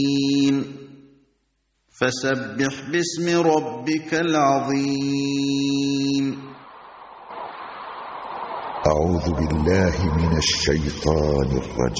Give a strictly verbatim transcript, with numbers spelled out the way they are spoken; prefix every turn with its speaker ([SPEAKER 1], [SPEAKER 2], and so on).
[SPEAKER 1] فسبح باسم ربك العظيم.
[SPEAKER 2] أعوذ بالله من الشيطان الرجيم.